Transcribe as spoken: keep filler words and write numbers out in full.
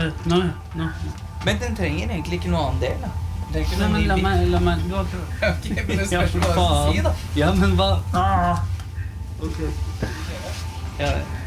Nå, nå. Men den trenger egentlig ikke noe annen del, da. Den trenger ikke Nei, noe men ny la bil. meg, la meg, du har prøvd. Ok, men det Ja, spørs hva du faen. si, da. Ja, men hva? Ah. Ok. Ja,